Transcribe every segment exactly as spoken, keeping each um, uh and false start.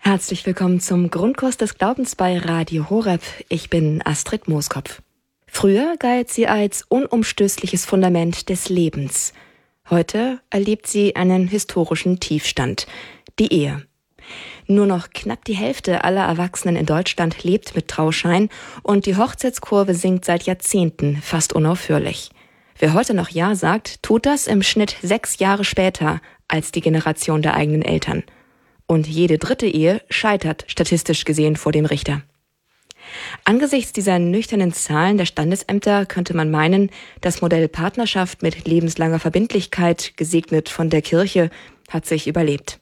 Herzlich willkommen zum Grundkurs des Glaubens bei Radio Horeb. Ich bin Astrid Mooskopf. Früher galt sie als unumstößliches Fundament des Lebens. Heute erlebt sie einen historischen Tiefstand, die Ehe. Nur noch knapp die Hälfte aller Erwachsenen in Deutschland lebt mit Trauschein und die Hochzeitskurve sinkt seit Jahrzehnten fast unaufhörlich. Wer heute noch Ja sagt, tut das im Schnitt sechs Jahre später als die Generation der eigenen Eltern. Und jede dritte Ehe scheitert statistisch gesehen vor dem Richter. Angesichts dieser nüchternen Zahlen der Standesämter könnte man meinen, das Modell Partnerschaft mit lebenslanger Verbindlichkeit, gesegnet von der Kirche, hat sich überlebt.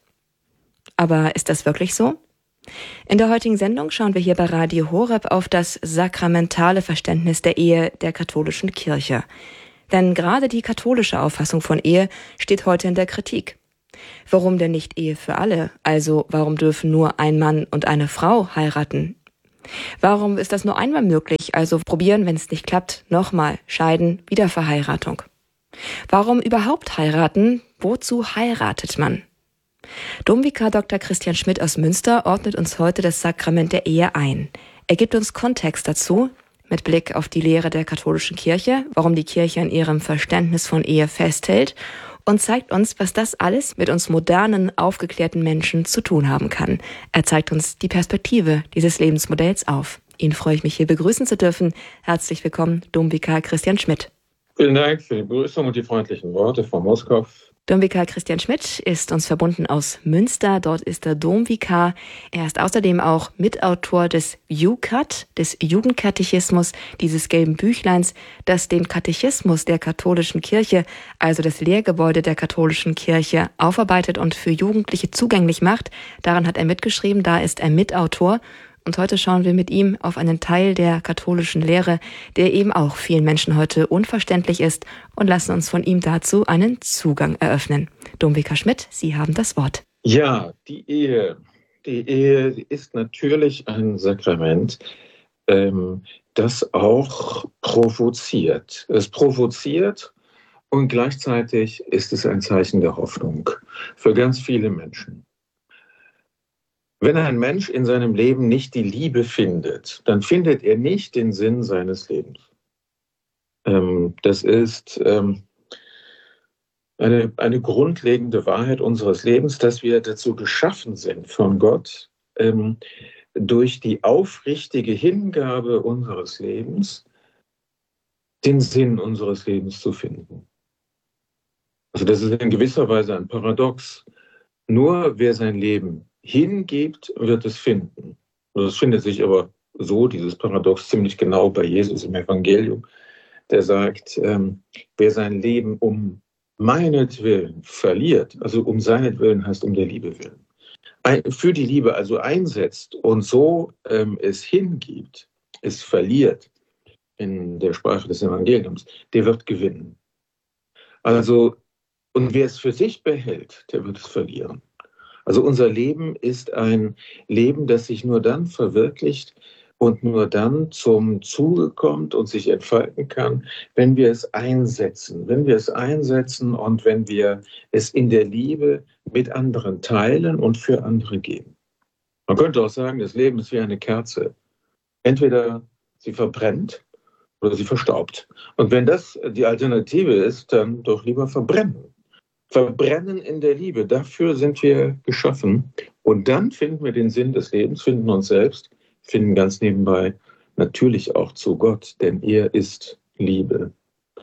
Aber ist das wirklich so? In der heutigen Sendung schauen wir hier bei Radio Horeb auf das sakramentale Verständnis der Ehe der katholischen Kirche. Denn gerade die katholische Auffassung von Ehe steht heute in der Kritik. Warum denn nicht Ehe für alle? Also warum dürfen nur ein Mann und eine Frau heiraten? Warum ist das nur einmal möglich? Also probieren, wenn es nicht klappt, nochmal, scheiden, Wiederverheiratung. Warum überhaupt heiraten? Wozu heiratet man? Domvikar Doktor Christian Schmidt aus Münster ordnet uns heute das Sakrament der Ehe ein. Er gibt uns Kontext dazu, mit Blick auf die Lehre der katholischen Kirche, warum die Kirche an ihrem Verständnis von Ehe festhält und zeigt uns, was das alles mit uns modernen, aufgeklärten Menschen zu tun haben kann. Er zeigt uns die Perspektive dieses Lebensmodells auf. Ihn freue ich mich hier begrüßen zu dürfen. Herzlich willkommen, Domvikar Christian Schmidt. Vielen Dank für die Begrüßung und die freundlichen Worte, Frau Mooskopf. Domvikar Christian Schmidt ist uns verbunden aus Münster. Dort ist er Domvikar. Er ist außerdem auch Mitautor des JuKat, des Jugendkatechismus, dieses gelben Büchleins, das den Katechismus der katholischen Kirche, also das Lehrgebäude der katholischen Kirche, aufarbeitet und für Jugendliche zugänglich macht. Daran hat er mitgeschrieben, da ist er Mitautor. Und heute schauen wir mit ihm auf einen Teil der katholischen Lehre, der eben auch vielen Menschen heute unverständlich ist, und lassen uns von ihm dazu einen Zugang eröffnen. Domvikar Schmidt, Sie haben das Wort. Ja, die Ehe. Die Ehe ist natürlich ein Sakrament, ähm, das auch provoziert. Es provoziert und gleichzeitig ist es ein Zeichen der Hoffnung für ganz viele Menschen. Wenn ein Mensch in seinem Leben nicht die Liebe findet, dann findet er nicht den Sinn seines Lebens. Ähm, das ist ähm, eine, eine grundlegende Wahrheit unseres Lebens, dass wir dazu geschaffen sind von Gott, ähm, durch die aufrichtige Hingabe unseres Lebens den Sinn unseres Lebens zu finden. Also das ist in gewisser Weise ein Paradox. Nur wer sein Leben hingibt, wird es finden. Und das findet sich aber so, dieses Paradox, ziemlich genau bei Jesus im Evangelium. Der sagt, ähm, wer sein Leben um meinetwillen verliert, also um seinetwillen heißt um der Liebe willen, ein, für die Liebe also einsetzt und so ähm, es hingibt, es verliert in der Sprache des Evangeliums, der wird gewinnen. Also, und wer es für sich behält, der wird es verlieren. Also unser Leben ist ein Leben, das sich nur dann verwirklicht und nur dann zum Zuge kommt und sich entfalten kann, wenn wir es einsetzen. Wenn wir es einsetzen und wenn wir es in der Liebe mit anderen teilen und für andere geben. Man könnte auch sagen, das Leben ist wie eine Kerze. Entweder sie verbrennt oder sie verstaubt. Und wenn das die Alternative ist, dann doch lieber verbrennen. Verbrennen in der Liebe, dafür sind wir geschaffen. Und dann finden wir den Sinn des Lebens, finden uns selbst, finden ganz nebenbei natürlich auch zu Gott, denn er ist Liebe.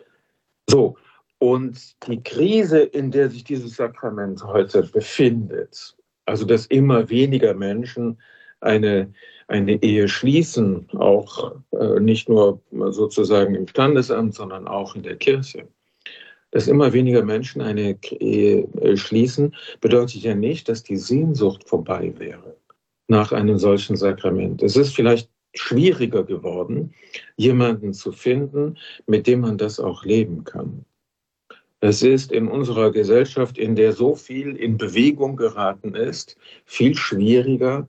So, und die Krise, in der sich dieses Sakrament heute befindet, also dass immer weniger Menschen eine, eine Ehe schließen, auch äh, nicht nur sozusagen im Standesamt, sondern auch in der Kirche, dass immer weniger Menschen eine Ehe schließen, bedeutet ja nicht, dass die Sehnsucht vorbei wäre nach einem solchen Sakrament. Es ist vielleicht schwieriger geworden, jemanden zu finden, mit dem man das auch leben kann. Es ist in unserer Gesellschaft, in der so viel in Bewegung geraten ist, viel schwieriger,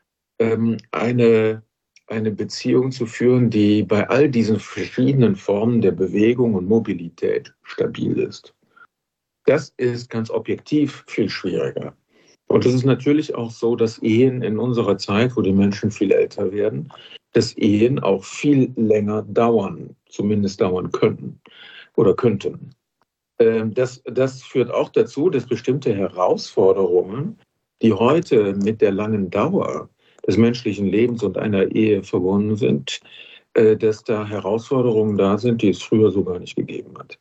eine eine Beziehung zu führen, die bei all diesen verschiedenen Formen der Bewegung und Mobilität stabil ist. Das ist ganz objektiv viel schwieriger. Und es ist natürlich auch so, dass Ehen in unserer Zeit, wo die Menschen viel älter werden, dass Ehen auch viel länger dauern, zumindest dauern können oder könnten. Das, das führt auch dazu, dass bestimmte Herausforderungen, die heute mit der langen Dauer des menschlichen Lebens und einer Ehe verbunden sind, dass da Herausforderungen da sind, die es früher so gar nicht gegeben hat.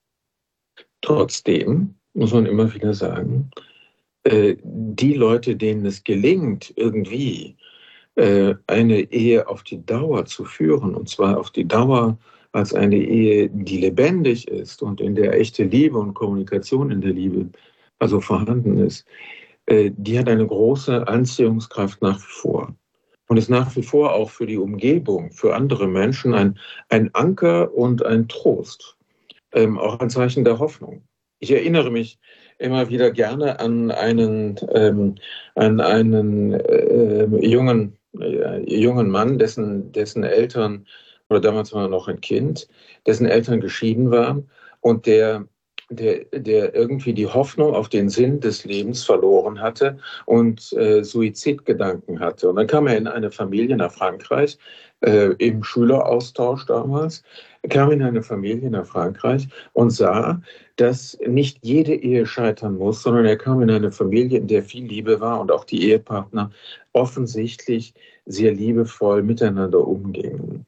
Trotzdem muss man immer wieder sagen, die Leute, denen es gelingt, irgendwie eine Ehe auf die Dauer zu führen, und zwar auf die Dauer als eine Ehe, die lebendig ist und in der echte Liebe und Kommunikation in der Liebe also vorhanden ist, die hat eine große Anziehungskraft nach wie vor. Und ist nach wie vor auch für die Umgebung, für andere Menschen ein, ein Anker und ein Trost, ähm, auch ein Zeichen der Hoffnung. Ich erinnere mich immer wieder gerne an einen, ähm, an einen äh, jungen, äh, jungen Mann, dessen, dessen Eltern, oder damals war er noch ein Kind, dessen Eltern geschieden waren und der, der, der irgendwie die Hoffnung auf den Sinn des Lebens verloren hatte und äh, Suizidgedanken hatte. Und dann kam er in eine Familie nach Frankreich, äh, im Schüleraustausch damals, kam in eine Familie nach Frankreich und sah, dass nicht jede Ehe scheitern muss, sondern er kam in eine Familie, in der viel Liebe war und auch die Ehepartner offensichtlich sehr liebevoll miteinander umgingen.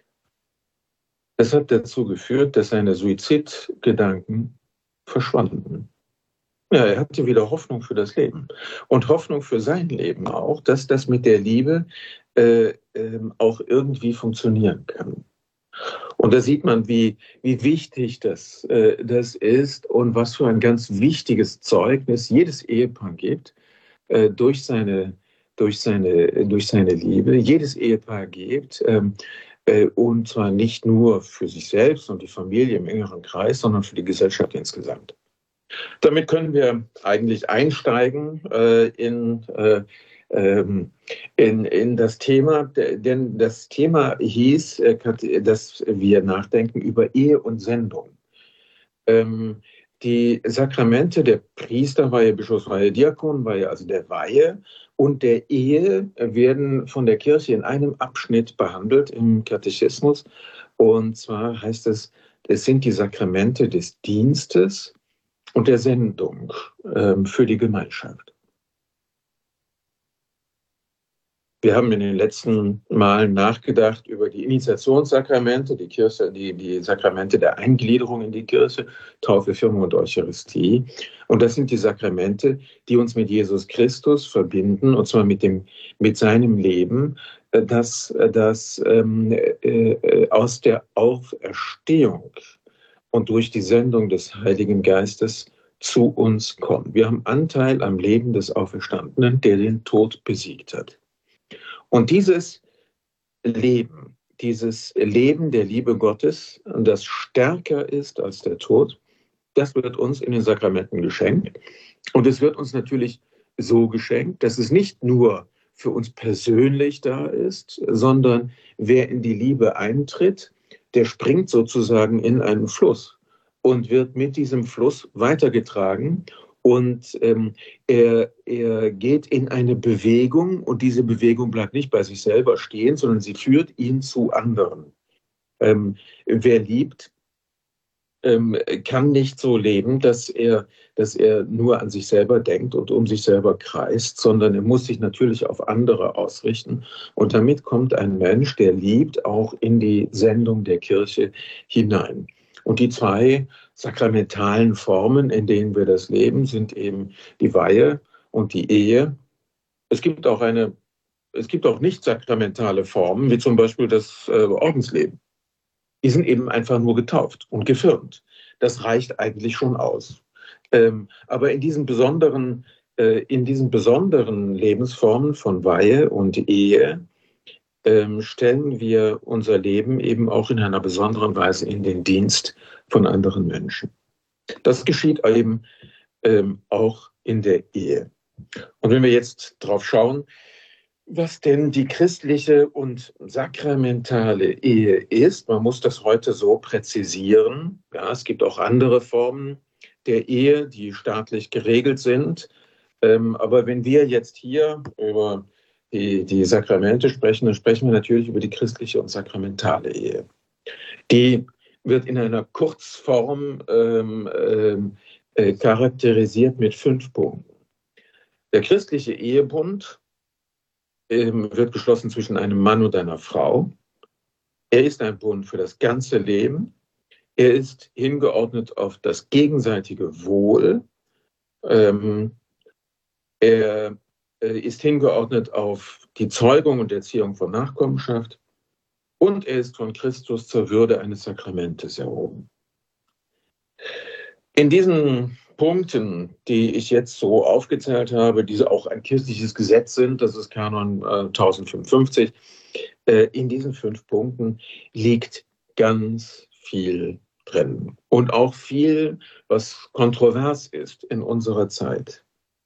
Das hat dazu geführt, dass seine Suizidgedanken verschwanden. Ja, er hatte wieder Hoffnung für das Leben und Hoffnung für sein Leben auch, dass das mit der Liebe äh, äh, auch irgendwie funktionieren kann. Und da sieht man, wie, wie wichtig das, äh, das ist und was für ein ganz wichtiges Zeugnis jedes Ehepaar gibt äh, durch, seine, durch, seine, durch seine Liebe. Jedes Ehepaar gibt, ähm, äh, und zwar nicht nur für sich selbst und die Familie im engeren Kreis, sondern für die Gesellschaft insgesamt. Damit können wir eigentlich einsteigen äh, in, äh, ähm, in, in das Thema, denn das Thema hieß, äh, dass wir nachdenken über Ehe und Sendung. Ähm, die Sakramente der Priesterweihe, Bischofsweihe, Diakonweihe, also der Weihe und der Ehe werden von der Kirche in einem Abschnitt behandelt im Katechismus. Und zwar heißt es, es sind die Sakramente des Dienstes und der Sendung ähm, für die Gemeinschaft. Wir haben in den letzten Malen nachgedacht über die Initiationssakramente, die Kirche, die, die Sakramente der Eingliederung in die Kirche, Taufe, Firmung und Eucharistie. Und das sind die Sakramente, die uns mit Jesus Christus verbinden, und zwar mit, dem, mit seinem Leben, das, das ähm, äh, aus der Auferstehung und durch die Sendung des Heiligen Geistes zu uns kommt. Wir haben Anteil am Leben des Auferstandenen, der den Tod besiegt hat. Und dieses Leben, dieses Leben der Liebe Gottes, das stärker ist als der Tod, das wird uns in den Sakramenten geschenkt. Und es wird uns natürlich so geschenkt, dass es nicht nur für uns persönlich da ist, sondern wer in die Liebe eintritt, der springt sozusagen in einen Fluss und wird mit diesem Fluss weitergetragen. Und ähm, er, er geht in eine Bewegung, und diese Bewegung bleibt nicht bei sich selber stehen, sondern sie führt ihn zu anderen. Ähm, wer liebt, ähm, kann nicht so leben, dass er, dass er nur an sich selber denkt und um sich selber kreist, sondern er muss sich natürlich auf andere ausrichten. Und damit kommt ein Mensch, der liebt, auch in die Sendung der Kirche hinein. Und die zwei sakramentalen Formen, in denen wir das leben, sind eben die Weihe und die Ehe. Es gibt auch eine, es gibt auch nicht sakramentale Formen, wie zum Beispiel das äh, Ordensleben. Die sind eben einfach nur getauft und gefirmt. Das reicht eigentlich schon aus. Ähm, aber in diesen besonderen, äh, in diesen besonderen Lebensformen von Weihe und Ehe ähm, stellen wir unser Leben eben auch in einer besonderen Weise in den Dienst von anderen Menschen. Das geschieht eben ähm, auch in der Ehe. Und wenn wir jetzt drauf schauen, was denn die christliche und sakramentale Ehe ist, man muss das heute so präzisieren. Ja, es gibt auch andere Formen der Ehe, die staatlich geregelt sind. Ähm, aber wenn wir jetzt hier über die, die Sakramente sprechen, dann sprechen wir natürlich über die christliche und sakramentale Ehe. Die wird in einer Kurzform ähm, ähm, äh, charakterisiert mit fünf Punkten. Der christliche Ehebund ähm, wird geschlossen zwischen einem Mann und einer Frau. Er ist ein Bund für das ganze Leben. Er ist hingeordnet auf das gegenseitige Wohl. Ähm, er äh, ist hingeordnet auf die Zeugung und Erziehung von Nachkommenschaft. Und er ist von Christus zur Würde eines Sakramentes erhoben. In diesen Punkten, die ich jetzt so aufgezählt habe, die auch ein kirchliches Gesetz sind, das ist Kanon äh, tausendfünfundfünfzig, äh, in diesen fünf Punkten liegt ganz viel drin. Und auch viel, was kontrovers ist in unserer Zeit.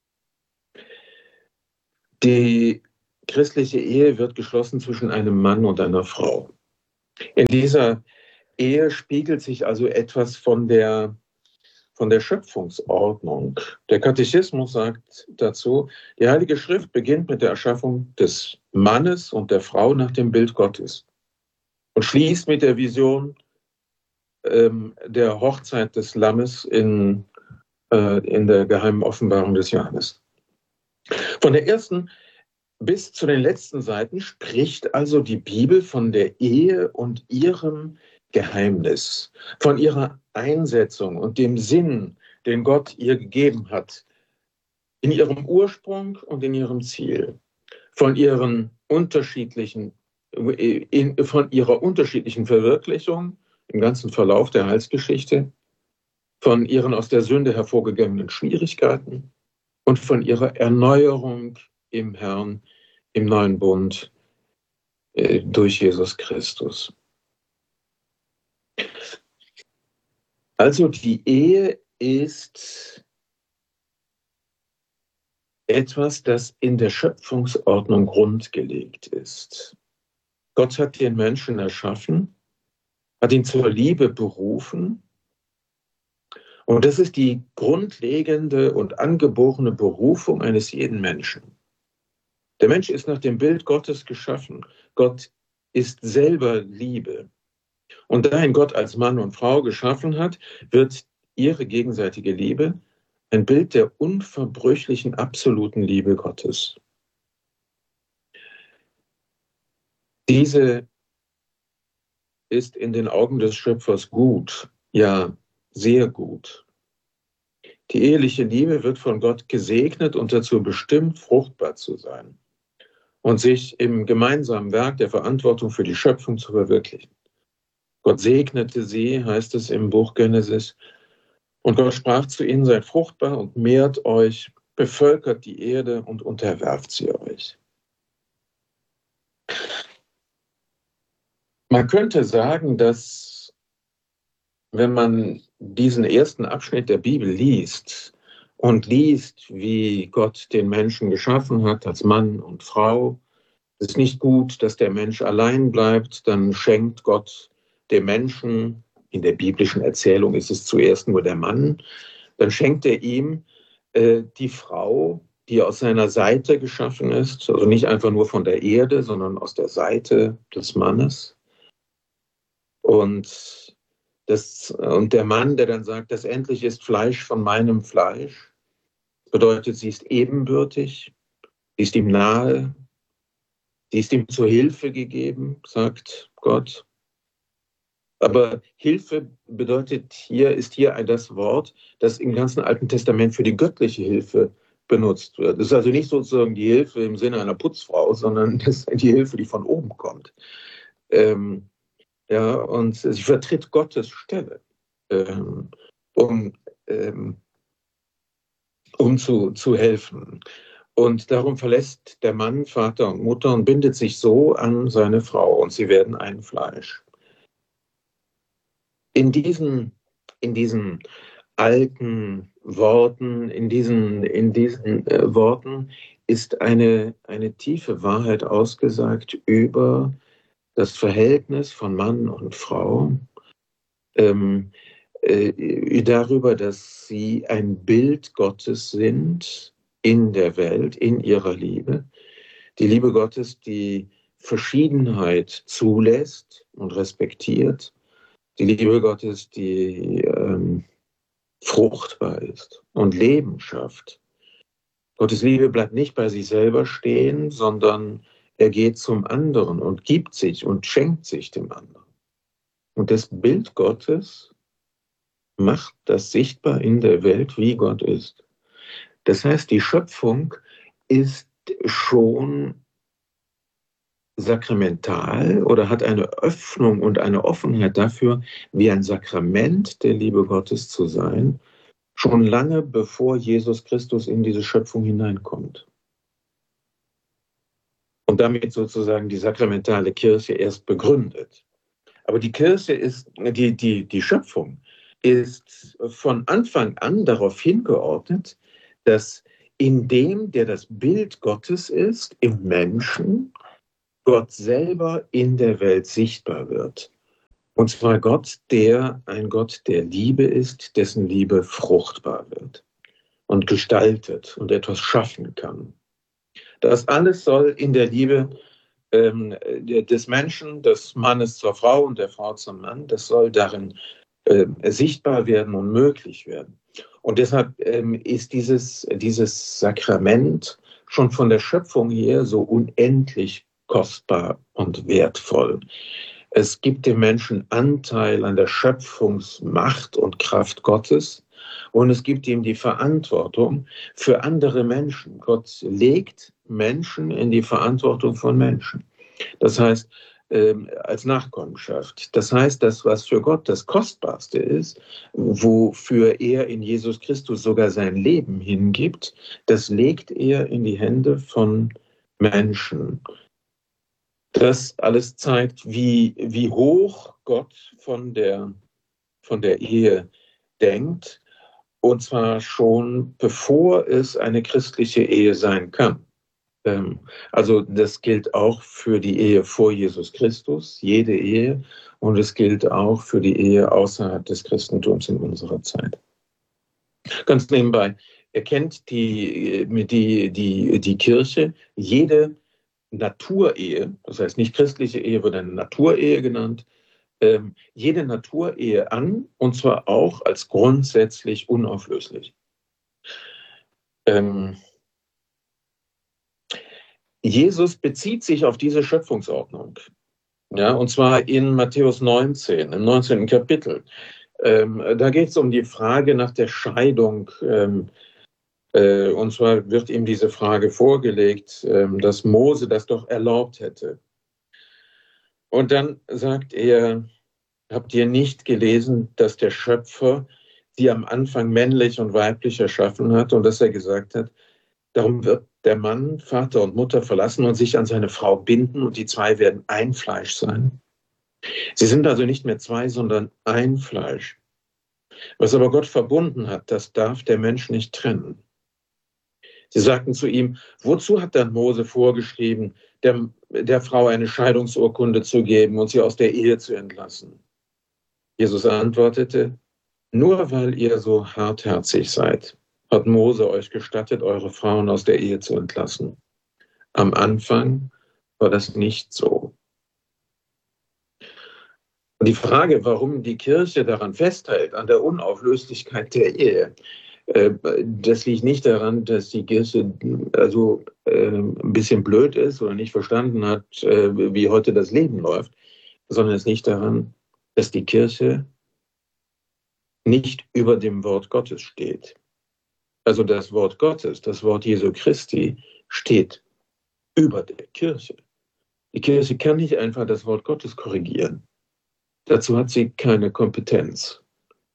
Die christliche Ehe wird geschlossen zwischen einem Mann und einer Frau. In dieser Ehe spiegelt sich also etwas von der, von der Schöpfungsordnung. Der Katechismus sagt dazu, die Heilige Schrift beginnt mit der Erschaffung des Mannes und der Frau nach dem Bild Gottes und schließt mit der Vision ähm, der Hochzeit des Lammes in, äh, in der geheimen Offenbarung des Johannes. Von der ersten bis zu den letzten Seiten spricht also die Bibel von der Ehe und ihrem Geheimnis, von ihrer Einsetzung und dem Sinn, den Gott ihr gegeben hat, in ihrem Ursprung und in ihrem Ziel, von ihren unterschiedlichen, in, von ihrer unterschiedlichen Verwirklichung im ganzen Verlauf der Heilsgeschichte, von ihren aus der Sünde hervorgegangenen Schwierigkeiten und von ihrer Erneuerung im Herrn, im neuen Bund äh, durch Jesus Christus. Also die Ehe ist etwas, das in der Schöpfungsordnung grundgelegt ist. Gott hat den Menschen erschaffen, hat ihn zur Liebe berufen. Und das ist die grundlegende und angeborene Berufung eines jeden Menschen. Der Mensch ist nach dem Bild Gottes geschaffen. Gott ist selber Liebe. Und da ihn Gott als Mann und Frau geschaffen hat, wird ihre gegenseitige Liebe ein Bild der unverbrüchlichen, absoluten Liebe Gottes. Diese ist in den Augen des Schöpfers gut, ja, sehr gut. Die eheliche Liebe wird von Gott gesegnet und dazu bestimmt, fruchtbar zu sein und sich im gemeinsamen Werk der Verantwortung für die Schöpfung zu verwirklichen. Gott segnete sie, heißt es im Buch Genesis, und Gott sprach zu ihnen, seid fruchtbar und mehrt euch, bevölkert die Erde und unterwerft sie euch. Man könnte sagen, dass wenn man diesen ersten Abschnitt der Bibel liest und liest, wie Gott den Menschen geschaffen hat als Mann und Frau, es ist nicht gut, dass der Mensch allein bleibt, dann schenkt Gott dem Menschen, in der biblischen Erzählung ist es zuerst nur der Mann, dann schenkt er ihm äh, die Frau, die aus seiner Seite geschaffen ist, also nicht einfach nur von der Erde, sondern aus der Seite des Mannes. Und, das, und der Mann, der dann sagt, das endlich ist Fleisch von meinem Fleisch, bedeutet, sie ist ebenbürtig, sie ist ihm nahe, sie ist ihm zur Hilfe gegeben, sagt Gott. Aber Hilfe bedeutet hier, ist hier das Wort, das im ganzen Alten Testament für die göttliche Hilfe benutzt wird. Es ist also nicht sozusagen die Hilfe im Sinne einer Putzfrau, sondern das ist die Hilfe, die von oben kommt. Ähm, ja, und sie vertritt Gottes Stelle, ähm, um, ähm, um zu, zu helfen. Und darum verlässt der Mann Vater und Mutter und bindet sich so an seine Frau und sie werden ein Fleisch. In diesen, in diesen alten Worten, in diesen, in diesen äh, Worten ist eine, eine tiefe Wahrheit ausgesagt über das Verhältnis von Mann und Frau, ähm, äh, darüber, dass sie ein Bild Gottes sind in der Welt, in ihrer Liebe. Die Liebe Gottes, die Verschiedenheit zulässt und respektiert. Die Liebe Gottes, die ähm, fruchtbar ist und Leben schafft. Gottes Liebe bleibt nicht bei sich selber stehen, sondern er geht zum anderen und gibt sich und schenkt sich dem anderen. Und das Bild Gottes macht das sichtbar in der Welt, wie Gott ist. Das heißt, die Schöpfung ist schon sakramental oder hat eine Öffnung und eine Offenheit dafür, wie ein Sakrament der Liebe Gottes zu sein, schon lange bevor Jesus Christus in diese Schöpfung hineinkommt. Und damit sozusagen die sakramentale Kirche erst begründet. Aber die Kirche ist, die, die, die Schöpfung ist von Anfang an darauf hingeordnet, dass in dem, der das Bild Gottes ist, im Menschen, Gott selber in der Welt sichtbar wird. Und zwar Gott, der ein Gott der Liebe ist, dessen Liebe fruchtbar wird und gestaltet und etwas schaffen kann. Das alles soll in der Liebe ähm, des Menschen, des Mannes zur Frau und der Frau zum Mann, das soll darin äh, sichtbar werden und möglich werden. Und deshalb ähm, ist dieses, dieses Sakrament schon von der Schöpfung her so unendlich kostbar und wertvoll. Es gibt dem Menschen Anteil an der Schöpfungsmacht und Kraft Gottes und es gibt ihm die Verantwortung für andere Menschen. Gott legt Menschen in die Verantwortung von Menschen. Das heißt, ähm, als Nachkommenschaft. Das heißt, das, was für Gott das Kostbarste ist, wofür er in Jesus Christus sogar sein Leben hingibt, das legt er in die Hände von Menschen. Das alles zeigt, wie, wie hoch Gott von der, von der Ehe denkt, und zwar schon bevor es eine christliche Ehe sein kann. Ähm, also das gilt auch für die Ehe vor Jesus Christus, jede Ehe, und es gilt auch für die Ehe außerhalb des Christentums in unserer Zeit. Ganz nebenbei, erkennt die, die, die, die Kirche jede Naturehe, das heißt nicht christliche Ehe, wird eine Naturehe genannt, ähm, jede Naturehe an, und zwar auch als grundsätzlich unauflöslich. Ähm, Jesus bezieht sich auf diese Schöpfungsordnung, ja, und zwar in Matthäus neunzehn, im neunzehnten Kapitel. Ähm, da geht es um die Frage nach der Scheidung. Ähm, Und zwar wird ihm diese Frage vorgelegt, dass Mose das doch erlaubt hätte. Und dann sagt er, habt ihr nicht gelesen, dass der Schöpfer sie am Anfang männlich und weiblich erschaffen hat und dass er gesagt hat, darum wird der Mann Vater und Mutter verlassen und sich an seine Frau binden und die zwei werden ein Fleisch sein. Sie sind also nicht mehr zwei, sondern ein Fleisch. Was aber Gott verbunden hat, das darf der Mensch nicht trennen. Sie sagten zu ihm, wozu hat dann Mose vorgeschrieben, der, der Frau eine Scheidungsurkunde zu geben und sie aus der Ehe zu entlassen? Jesus antwortete, nur weil ihr so hartherzig seid, hat Mose euch gestattet, eure Frauen aus der Ehe zu entlassen. Am Anfang war das nicht so. Und die Frage, warum die Kirche daran festhält, an der Unauflöslichkeit der Ehe, das liegt nicht daran, dass die Kirche also äh, ein bisschen blöd ist oder nicht verstanden hat, äh, wie heute das Leben läuft, sondern es liegt daran, dass die Kirche nicht über dem Wort Gottes steht. Also das Wort Gottes, das Wort Jesu Christi, steht über der Kirche. Die Kirche kann nicht einfach das Wort Gottes korrigieren. Dazu hat sie keine Kompetenz.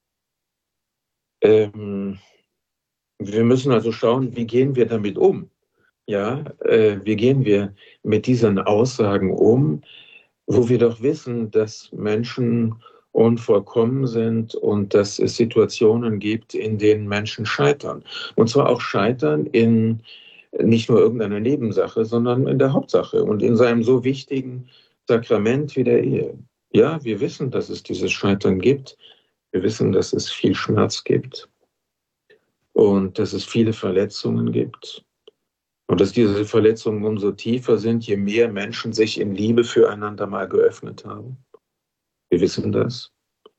Ähm, Wir müssen also schauen, wie gehen wir damit um? Ja, äh, wie gehen wir mit diesen Aussagen um, wo wir doch wissen, dass Menschen unvollkommen sind und dass es Situationen gibt, in denen Menschen scheitern. Und zwar auch scheitern in nicht nur irgendeiner Nebensache, sondern in der Hauptsache und in seinem so wichtigen Sakrament wie der Ehe. Ja, wir wissen, dass es dieses Scheitern gibt. Wir wissen, dass es viel Schmerz gibt. und dass es viele Verletzungen gibt und dass diese Verletzungen umso tiefer sind, je mehr Menschen sich in Liebe füreinander mal geöffnet haben. Wir wissen das.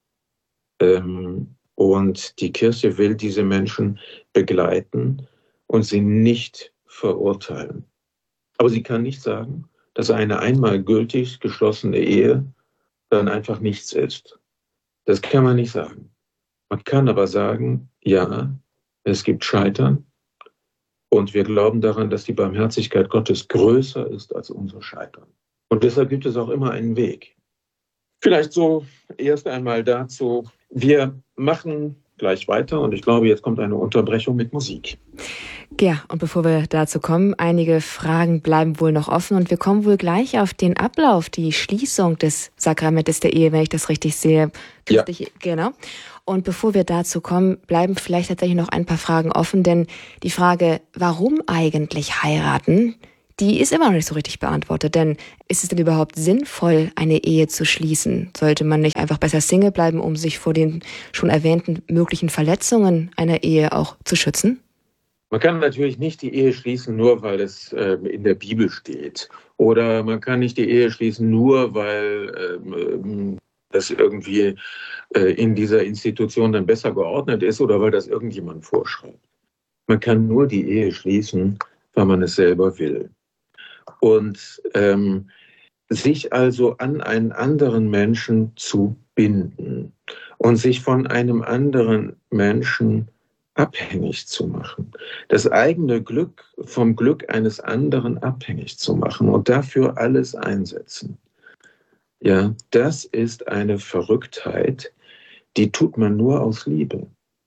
Ähm, und die Kirche will diese Menschen begleiten und sie nicht verurteilen. Aber sie kann nicht sagen, dass eine einmal gültig geschlossene Ehe dann einfach nichts ist. Das kann man nicht sagen. Man kann aber sagen, ja, es gibt Scheitern und wir glauben daran, dass die Barmherzigkeit Gottes größer ist als unser Scheitern. Und deshalb gibt es auch immer einen Weg. Vielleicht so erst einmal dazu, wir machen gleich weiter und ich glaube, jetzt kommt eine Unterbrechung mit Musik. Ja, und bevor wir dazu kommen, einige Fragen bleiben wohl noch offen und wir kommen wohl gleich auf den Ablauf, die Schließung des Sakramentes der Ehe, wenn ich das richtig sehe. Ja. Genau. Und bevor wir dazu kommen, bleiben vielleicht tatsächlich noch ein paar Fragen offen, denn die Frage, warum eigentlich heiraten, die ist immer noch nicht so richtig beantwortet. Denn ist es denn überhaupt sinnvoll, eine Ehe zu schließen? Sollte man nicht einfach besser Single bleiben, um sich vor den schon erwähnten möglichen Verletzungen einer Ehe auch zu schützen? Man kann natürlich nicht die Ehe schließen, nur weil es äh, in der Bibel steht. Oder man kann nicht die Ehe schließen, nur weil ähm, das irgendwie äh, in dieser Institution dann besser geordnet ist oder weil das irgendjemand vorschreibt. Man kann nur die Ehe schließen, weil man es selber will. Und ähm, sich also an einen anderen Menschen zu binden und sich von einem anderen Menschen abhängig zu machen, das eigene Glück vom Glück eines anderen abhängig zu machen und dafür alles einsetzen. Ja, das ist eine Verrücktheit, die tut man nur aus Liebe.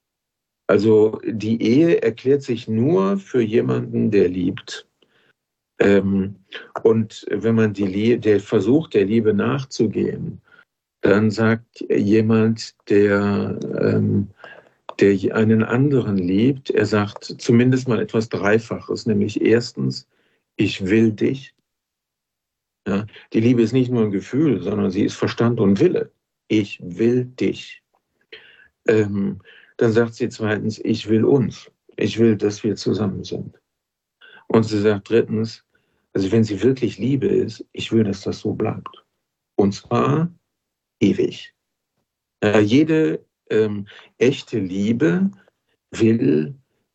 Also die Ehe erklärt sich nur für jemanden, der liebt. Ähm, und wenn man die Liebe, der versucht, der Liebe nachzugehen, dann sagt jemand, der, ähm, der einen anderen liebt, er sagt zumindest mal etwas Dreifaches, nämlich erstens, ich will dich. Ja, die Liebe ist nicht nur ein Gefühl, sondern sie ist Verstand und Wille. Ich will dich. Ähm, dann sagt sie zweitens, ich will uns. Ich will, dass wir zusammen sind. Und sie sagt drittens, also wenn sie wirklich Liebe ist, ich will, dass das so bleibt. Und zwar ewig. Äh, jede ähm, echte Liebe will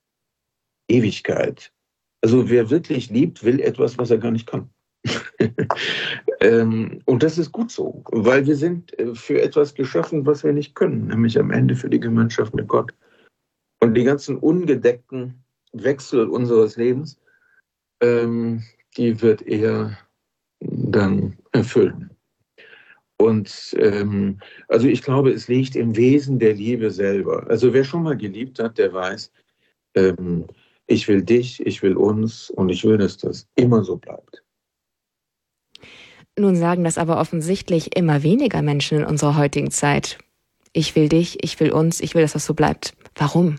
Ewigkeit. Also wer wirklich liebt, will etwas, was er gar nicht kann. ähm, und das ist gut so, weil wir sind für etwas geschaffen, was wir nicht können, nämlich am Ende für die Gemeinschaft mit Gott. Und die ganzen ungedeckten Wechsel unseres Lebens, ähm, die wird er dann erfüllen. Und ähm, also ich glaube, es liegt im Wesen der Liebe selber. Also wer schon mal geliebt hat, der weiß, ähm, ich will dich, ich will uns und ich will, dass das immer so bleibt. Nun sagen das aber offensichtlich immer weniger Menschen in unserer heutigen Zeit. Ich will dich, ich will uns, ich will, dass das so bleibt. Warum?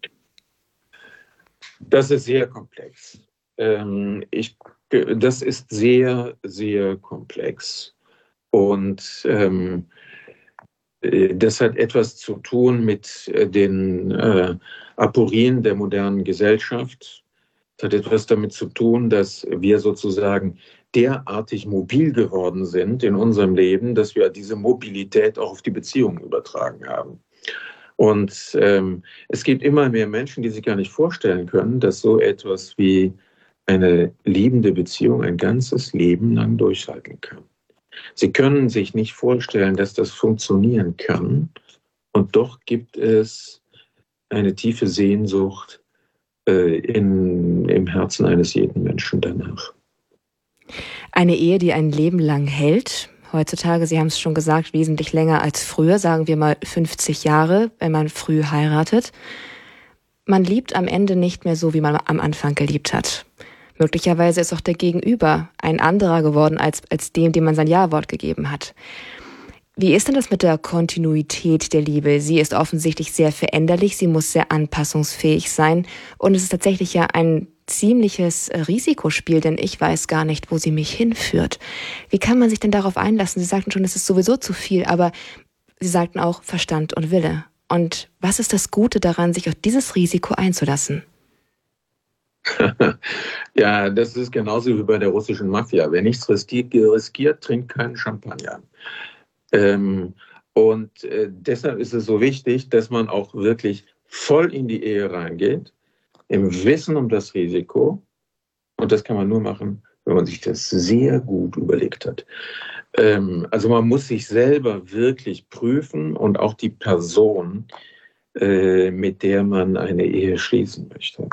Das ist sehr komplex. Ähm, ich, das ist sehr, sehr komplex. Und ähm, das hat etwas zu tun mit den äh, Aporien der modernen Gesellschaft. Es hat etwas damit zu tun, dass wir sozusagen derartig mobil geworden sind in unserem Leben, dass wir diese Mobilität auch auf die Beziehungen übertragen haben. Und ähm, es gibt immer mehr Menschen, die sich gar nicht vorstellen können, dass so etwas wie eine liebende Beziehung ein ganzes Leben lang durchhalten kann. Sie können sich nicht vorstellen, dass das funktionieren kann. Und doch gibt es eine tiefe Sehnsucht äh, in, im Herzen eines jeden Menschen danach. Eine Ehe, die ein Leben lang hält. Heutzutage, Sie haben es schon gesagt, wesentlich länger als früher, sagen wir mal fünfzig Jahre, wenn man früh heiratet. Man liebt am Ende nicht mehr so, wie man am Anfang geliebt hat. Möglicherweise ist auch der Gegenüber ein anderer geworden als, als dem, dem man sein Ja-Wort gegeben hat. Wie ist denn das mit der Kontinuität der Liebe? Sie ist offensichtlich sehr veränderlich, sie muss sehr anpassungsfähig sein und es ist tatsächlich ja ein ziemliches Risikospiel, denn ich weiß gar nicht, wo sie mich hinführt. Wie kann man sich denn darauf einlassen? Sie sagten schon, es ist sowieso zu viel, aber Sie sagten auch Verstand und Wille. Und was ist das Gute daran, sich auf dieses Risiko einzulassen? Ja, das ist genauso wie bei der russischen Mafia. Wer nichts riskiert, trinkt keinen Champagner. Ähm, und äh, deshalb ist es so wichtig, dass man auch wirklich voll in die Ehe reingeht, im Wissen um das Risiko. Und das kann man nur machen, wenn man sich das sehr gut überlegt hat. Ähm, also man muss sich selber wirklich prüfen und auch die Person, äh, mit der man eine Ehe schließen möchte.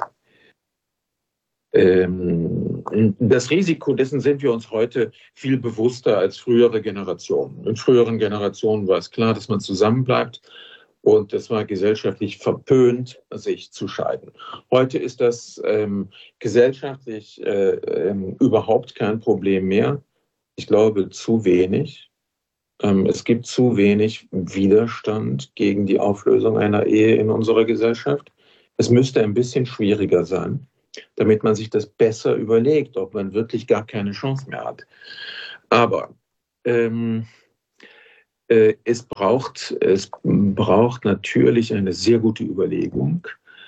Ähm, das Risiko, dessen sind wir uns heute viel bewusster als frühere Generationen. In früheren Generationen war es klar, dass man zusammenbleibt und es war gesellschaftlich verpönt, sich zu scheiden. Heute ist das ähm, gesellschaftlich äh, ähm, überhaupt kein Problem mehr. Ich glaube, zu wenig. Ähm, es gibt zu wenig Widerstand gegen die Auflösung einer Ehe in unserer Gesellschaft. Es müsste ein bisschen schwieriger sein, damit man sich das besser überlegt, ob man wirklich gar keine Chance mehr hat. Aber ähm, äh, es braucht, es braucht natürlich eine sehr gute Überlegung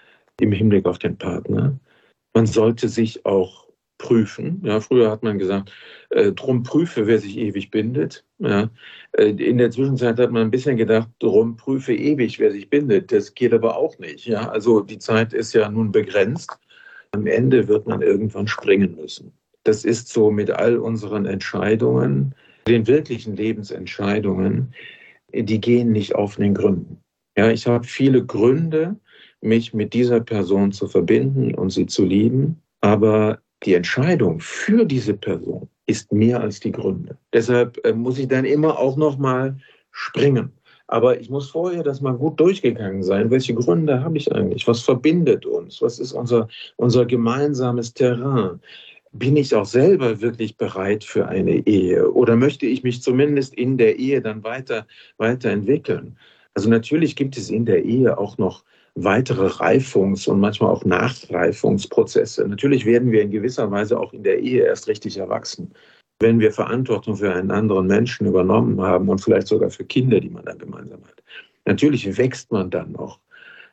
im Hinblick auf den Partner. Man sollte sich auch prüfen. Ja, früher hat man gesagt, äh, drum prüfe, wer sich ewig bindet. Ja, äh, in der Zwischenzeit hat man ein bisschen gedacht, drum prüfe ewig, wer sich bindet. Das geht aber auch nicht. Ja, also die Zeit ist ja nun begrenzt. Am Ende wird man irgendwann springen müssen. Das ist so mit all unseren Entscheidungen, den wirklichen Lebensentscheidungen, die gehen nicht auf den Gründen. Ja, ich habe viele Gründe, mich mit dieser Person zu verbinden und sie zu lieben, aber die Entscheidung für diese Person ist mehr als die Gründe. Deshalb äh, muss ich dann immer auch noch mal springen. Aber ich muss vorher das mal gut durchgegangen sein. Welche Gründe habe ich eigentlich? Was verbindet uns? Was ist unser, unser gemeinsames Terrain? Bin ich auch selber wirklich bereit für eine Ehe? Oder möchte ich mich zumindest in der Ehe dann weiter, weiterentwickeln? Also natürlich gibt es in der Ehe auch noch weitere Reifungs- und manchmal auch Nachreifungsprozesse. Natürlich werden wir in gewisser Weise auch in der Ehe erst richtig erwachsen, wenn wir Verantwortung für einen anderen Menschen übernommen haben und vielleicht sogar für Kinder, die man dann gemeinsam hat. Natürlich wächst man dann noch.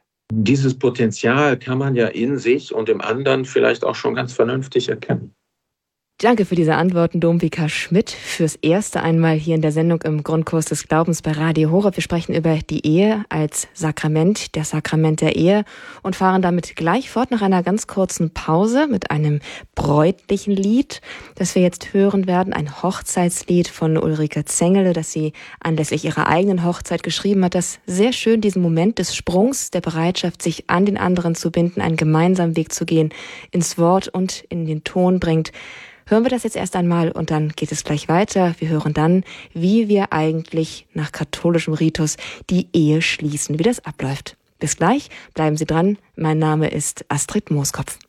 Dieses Potenzial kann man ja in sich und im anderen vielleicht auch schon ganz vernünftig erkennen. Danke für diese Antworten, Domvika Schmidt. Fürs erste einmal hier in der Sendung im Grundkurs des Glaubens bei Radio Horeb. Wir sprechen über die Ehe als Sakrament, das Sakrament der Ehe und fahren damit gleich fort nach einer ganz kurzen Pause mit einem bräutlichen Lied, das wir jetzt hören werden. Ein Hochzeitslied von Ulrike Zengele, das sie anlässlich ihrer eigenen Hochzeit geschrieben hat, das sehr schön diesen Moment des Sprungs, der Bereitschaft, sich an den anderen zu binden, einen gemeinsamen Weg zu gehen, ins Wort und in den Ton bringt. Hören wir das jetzt erst einmal und dann geht es gleich weiter. Wir hören dann, wie wir eigentlich nach katholischem Ritus die Ehe schließen, wie das abläuft. Bis gleich, bleiben Sie dran. Mein Name ist Astrid Mooskopf.